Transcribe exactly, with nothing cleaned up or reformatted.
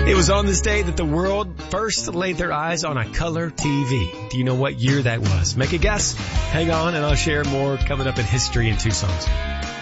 It was on this day that the world first laid their eyes on a color T V. Do you know what year that was? Make a guess. Hang on and I'll share more coming up in History in Two Songs.